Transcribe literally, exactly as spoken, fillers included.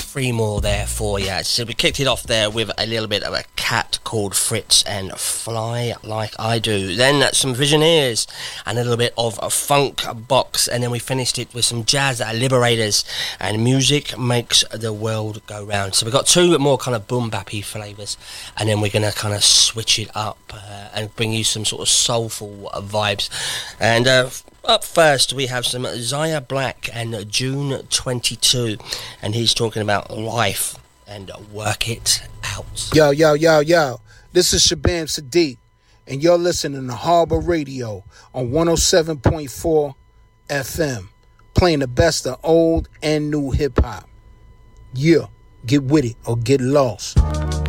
three more there for you. So we kicked it off there with a little bit of a Cat Called Fritz and Fly Like I Do. Then some Visioneers and a little bit of a funk box, and then we finished it with some Jazz Liberators and Music Makes the World Go Round. So we've got two more kind of boom bappy flavours, and then we're going to kind of switch it up uh, and bring you some sort of soulful uh, vibes. And uh, up first we have some Zaya Black and June twenty-two, and he's talking about life and work it out. Yo, yo, yo, yo. This is Shabam Sadiq, and you're listening to Harbor Radio on one oh seven point four F M, playing the best of old and new hip-hop. Yeah, get with it or get lost.